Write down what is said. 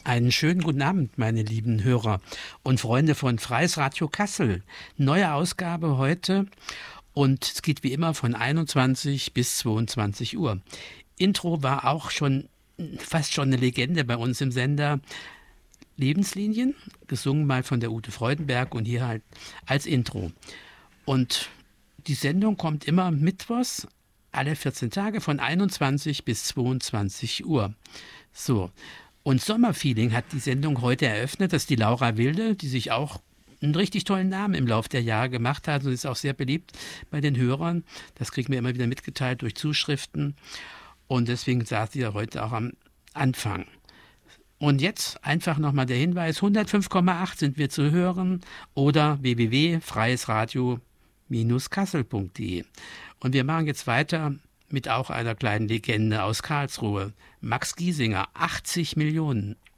Einen schönen guten Abend, meine lieben Hörer und Freunde von Freies Radio Kassel. Neue Ausgabe heute und es geht wie immer von 21 bis 22 Uhr. Intro war auch schon fast schon eine Legende bei uns im Sender. Lebenslinien, gesungen mal von der Ute Freudenberg und hier halt als Intro. Und die Sendung kommt immer mittwochs, alle 14 Tage von 21 bis 22 Uhr. So. Und Sommerfeeling hat die Sendung heute eröffnet. Das ist die Laura Wilde, die sich auch einen richtig tollen Namen im Laufe der Jahre gemacht hat und ist auch sehr beliebt bei den Hörern. Das kriegen wir immer wieder mitgeteilt durch Zuschriften. Und deswegen saß sie ja heute auch am Anfang. Und jetzt einfach nochmal der Hinweis, 105,8 sind wir zu hören oder www.freiesradio-kassel.de. Und wir machen jetzt weiter mit auch einer kleinen Legende aus Karlsruhe. Max Giesinger, 80 Millionen.